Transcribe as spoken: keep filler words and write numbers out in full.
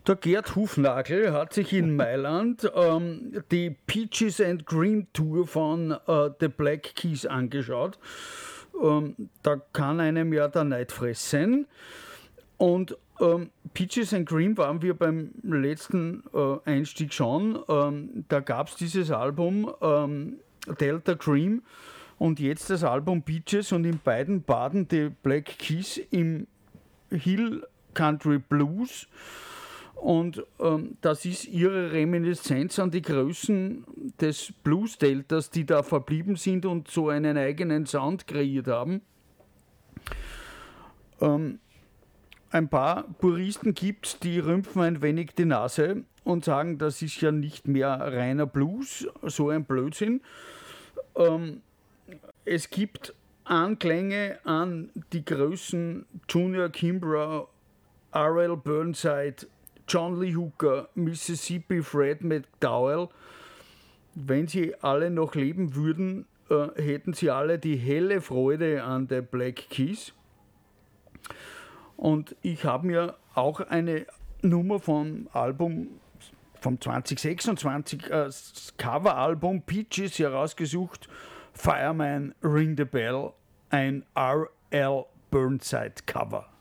Der Gerd Hufnagel hat sich in Mailand ähm, die Peaches and Cream Tour von äh, The Black Keys angeschaut. Ähm, da kann einem ja der Neid fressen. Und ähm, Peaches and Cream waren wir beim letzten äh, Einstieg schon. Ähm, da gab es dieses Album ähm, Delta Cream und jetzt das Album Peaches, und in beiden baden die Black Keys im Hill Country Blues. Und ähm, das ist ihre Reminiszenz an die Größen des Blues-Deltas, die da verblieben sind und so einen eigenen Sound kreiert haben. Ähm, ein paar Puristen gibt es, die rümpfen ein wenig die Nase und sagen, das ist ja nicht mehr reiner Blues, so ein Blödsinn. Ähm, es gibt Anklänge an die Größen Junior Kimbrough, R L Burnside, John Lee Hooker, Mississippi Fred McDowell. Wenn sie alle noch leben würden, äh, hätten sie alle die helle Freude an der Black Keys. Und ich habe mir auch eine Nummer vom Album vom zwanzig sechsundzwanzig, äh, das Coveralbum Peaches, herausgesucht. Fireman Ring the Bell, ein R L Burnside Cover.